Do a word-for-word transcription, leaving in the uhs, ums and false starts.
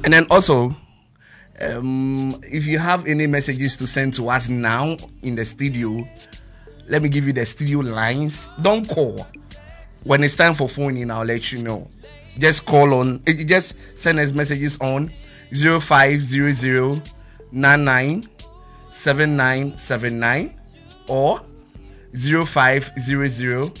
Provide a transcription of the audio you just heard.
And then also, um, if you have any messages to send to us now in the studio, let me give you the studio lines. Don't call. When it's time for phoning, I'll let you know. Just call on. Just send us messages on zero five zero zero nine nine seven nine seven nine or zero five zero zero